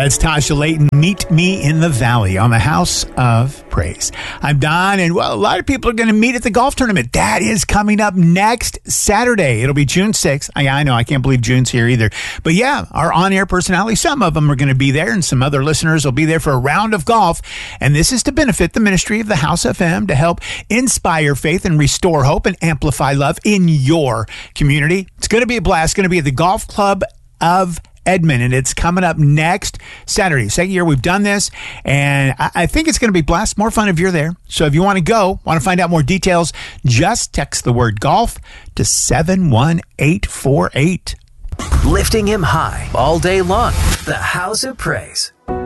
That's Tasha Layton. Meet me in the valley on the House of Praise. I'm Don, and well, a lot of people are going to meet at the golf tournament. That is coming up next Saturday. It'll be June 6th. I know, I can't believe June's here either. But yeah, our on-air personalities, some of them are going to be there, and some other listeners will be there for a round of golf. And this is to benefit the ministry of the House FM to help inspire faith and restore hope and amplify love in your community. It's going to be a blast. It's going to be at the Golf Club of Edmond, and it's coming up next Saturday. Second year we've done this, and I think it's going to be blast, more fun if you're there. So if you want to go, want to find out more details, just text the word golf to 71848. Lifting him high all day long. The House of Praise.